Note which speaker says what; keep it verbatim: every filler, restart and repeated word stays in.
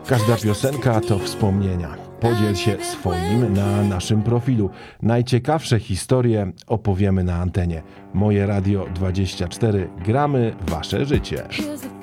Speaker 1: Każda piosenka to wspomnienia. Podziel się swoim na naszym profilu. Najciekawsze historie opowiemy na antenie. Moje Radio dwadzieścia cztery. Gramy wasze życie.